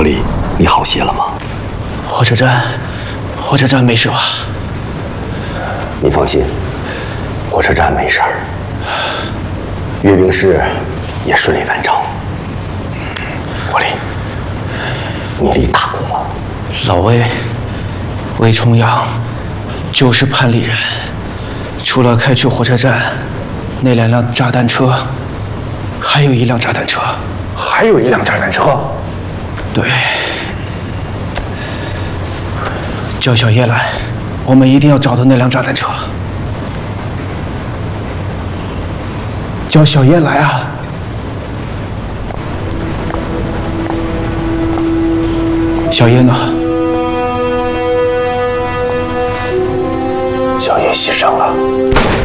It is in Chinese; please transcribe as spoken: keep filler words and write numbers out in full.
国里，你好些了吗？ 火车站，火车站没事吧？ 你放心，火车站没事儿，阅兵式也顺利完成。国立，你立大功了。 老魏，魏重阳就是叛逆人，除了开去火车站那两辆炸弹车，还有一辆炸弹车。 还有一辆炸弹车。 对，叫小叶来，我们一定要找到那辆炸弹车。叫小叶来啊！小叶呢？ 小叶牺牲了。